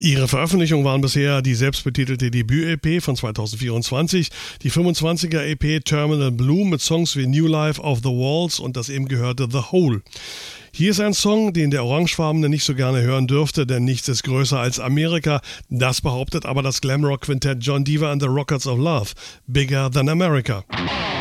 Ihre Veröffentlichungen waren bisher die selbstbetitelte Debüt-EP von 2024, die 25er-EP Terminal Blue mit Songs wie New Life of the Walls und das eben gehörte The Hole. Hier ist ein Song, den der Orangefarbene nicht so gerne hören dürfte, denn nichts ist größer als Amerika. Das behauptet aber das Glamrock-Quintett John Deaver and the Rockets of Love. Bigger than America.